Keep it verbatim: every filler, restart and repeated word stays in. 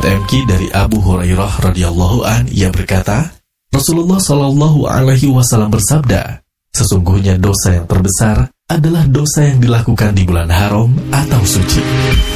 M Q dari Abu Hurairah radhiyallahu an, ia berkata, Rasulullah shallallahu alaihi wasallam bersabda, sesungguhnya dosa yang terbesar adalah dosa yang dilakukan di bulan haram atau suci.